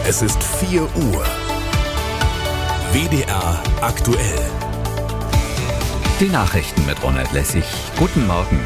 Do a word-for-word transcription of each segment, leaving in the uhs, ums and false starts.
Es ist vier Uhr. W D R aktuell. Die Nachrichten mit Ronald Lessig. Guten Morgen.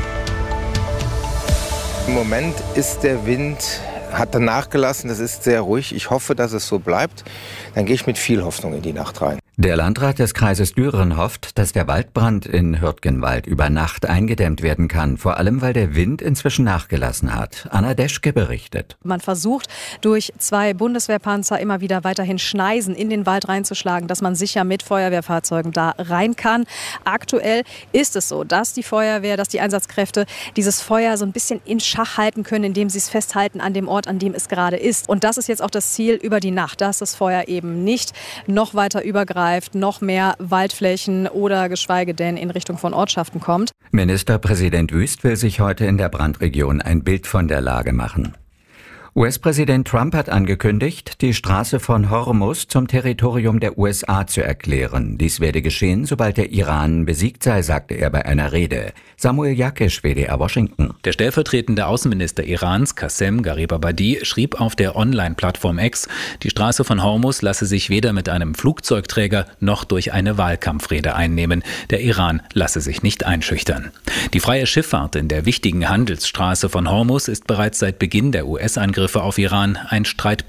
Im Moment ist der Wind, hat er nachgelassen, das ist sehr ruhig. Ich hoffe, dass es so bleibt. Dann gehe ich mit viel Hoffnung in die Nacht rein. Der Landrat des Kreises Düren hofft, dass der Waldbrand in Hürtgenwald über Nacht eingedämmt werden kann, vor allem weil der Wind inzwischen nachgelassen hat. Anna Deschke berichtet. Man versucht, durch zwei Bundeswehrpanzer immer wieder weiterhin Schneisen in den Wald reinzuschlagen, dass man sicher mit Feuerwehrfahrzeugen da rein kann. Aktuell ist es so, dass die Feuerwehr, dass die Einsatzkräfte dieses Feuer so ein bisschen in Schach halten können, indem sie es festhalten an dem Ort, an dem es gerade ist. Und das ist jetzt auch das Ziel über die Nacht, dass das Feuer eben nicht noch weiter übergreift, noch mehr Waldflächen oder geschweige denn in Richtung von Ortschaften kommt. Ministerpräsident Wüst will sich heute in der Brandregion ein Bild von der Lage machen. U S-Präsident Trump hat angekündigt, die Straße von Hormuz zum Territorium der U S A zu erklären. Dies werde geschehen, sobald der Iran besiegt sei, sagte er bei einer Rede. Samuel Jakisch, W D R Washington. Der stellvertretende Außenminister Irans, Qassem Garibabadi, schrieb auf der Online-Plattform X, die Straße von Hormuz lasse sich weder mit einem Flugzeugträger noch durch eine Wahlkampfrede einnehmen. Der Iran lasse sich nicht einschüchtern. Die freie Schifffahrt in der wichtigen Handelsstraße von Hormuz ist bereits seit Beginn der U S-Angriffe auf Iran ein Streitpunkt